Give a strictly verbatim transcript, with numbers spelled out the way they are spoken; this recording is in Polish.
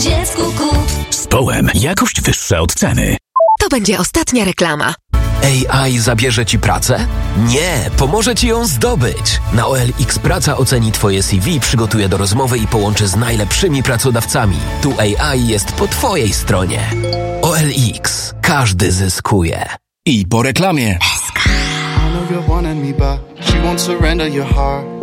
dziecku kup. Z Połem jakość wyższa od ceny. To będzie ostatnia reklama. A I zabierze Ci pracę? Nie, pomoże Ci ją zdobyć. Na O L X Praca oceni Twoje C V, przygotuje do rozmowy i połączy z najlepszymi pracodawcami. Tu A I jest po Twojej stronie. O L X. Każdy zyskuje. I po reklamie. I know you're wanting me, but she won't surrender your heart.